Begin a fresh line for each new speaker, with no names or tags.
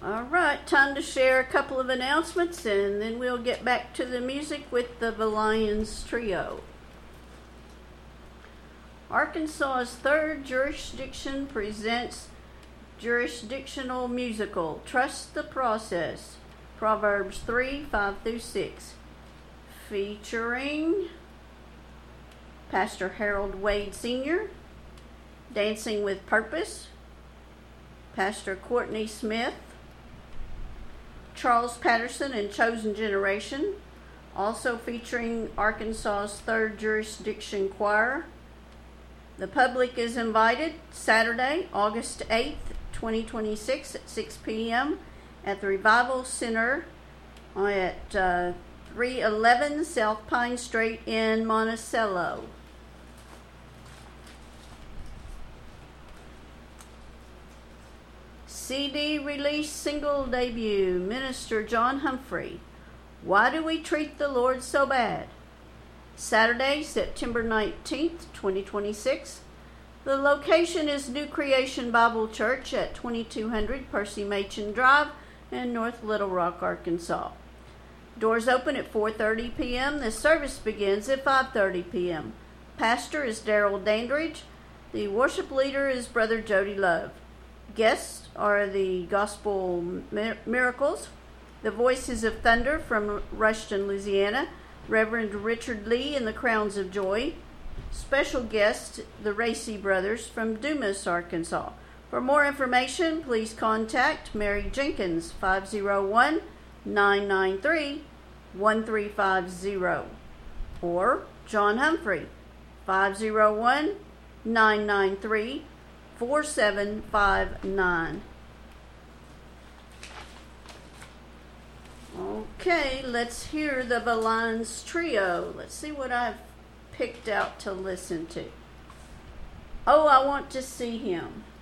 All right, time to share a couple of announcements and then we'll get back to the music with the Lions Trio. Arkansas's third jurisdiction presents jurisdictional musical, Trust the Process, Proverbs 3:5-6, featuring Pastor Harold Wade Sr., Dancing with Purpose, Pastor Courtney Smith, Charles Patterson and Chosen Generation, also featuring Arkansas's third jurisdiction choir. The public is invited Saturday, August 8th, 2026 at 6 p.m. at the Revival Center at 311 South Pine Street in Monticello. CD release single debut, Minister John Humphrey, Why Do We Treat the Lord So Bad? Saturday, September 19th, 2026. The location is New Creation Bible Church at 2200 Percy Machen Drive in North Little Rock, Arkansas. Doors open at 4:30 p.m. The service begins at 5:30 p.m. Pastor is Daryl Dandridge. The worship leader is Brother Jody Love. Guests are the Gospel Miracles, the Voices of Thunder from Rushton, Louisiana, Reverend Richard Lee and the Crowns of Joy. Special guest, the Racy Brothers from Dumas, Arkansas. For more information, please contact Mary Jenkins, 501-993-1350, or John Humphrey, 501-993-4759. Okay, let's hear the Lions Trio. Let's see what I've picked out to listen to. Oh, I Want to See Him.